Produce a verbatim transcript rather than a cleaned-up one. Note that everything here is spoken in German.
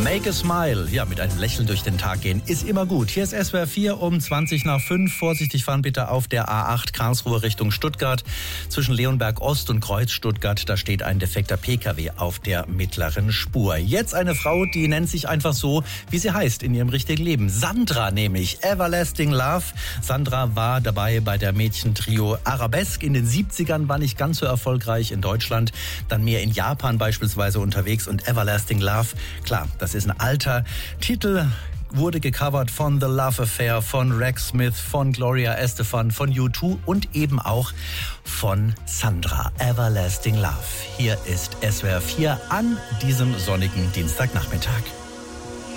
Make a smile, ja, mit einem Lächeln durch den Tag gehen, ist immer gut. Hier ist S W R vier um zwanzig nach fünf. Vorsichtig fahren bitte auf der A acht Karlsruhe Richtung Stuttgart. Zwischen Leonberg Ost und Kreuz Stuttgart, da steht ein defekter P K W auf der mittleren Spur. Jetzt eine Frau, die nennt sich einfach so, wie sie heißt in ihrem richtigen Leben. Sandra nämlich, Everlasting Love. Sandra war dabei bei der Mädchentrio Arabesque. In den siebzigern war nicht ganz so erfolgreich in Deutschland, dann mehr in Japan beispielsweise unterwegs. Und Everlasting Love, klar, das ist ein alter Titel, wurde gecovert von The Love Affair, von Rex Smith, von Gloria Estefan, von U zwei und eben auch von Sandra. Everlasting Love. Hier ist S W R vier an diesem sonnigen Dienstagnachmittag.